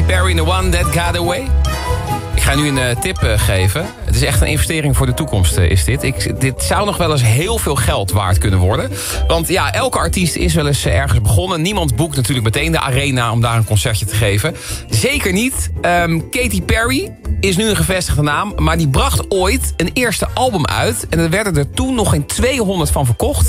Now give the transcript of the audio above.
Perry, The One That Got Away. Ik ga nu een tip geven. Het is echt een investering voor de toekomst, is dit. Dit zou nog wel eens heel veel geld waard kunnen worden. Want ja, elke artiest is wel eens ergens begonnen. Niemand boekt natuurlijk meteen de arena om daar een concertje te geven. Zeker niet. Katy Perry is nu een gevestigde naam. Maar die bracht ooit een eerste album uit. En er werden er toen nog geen 200 van verkocht.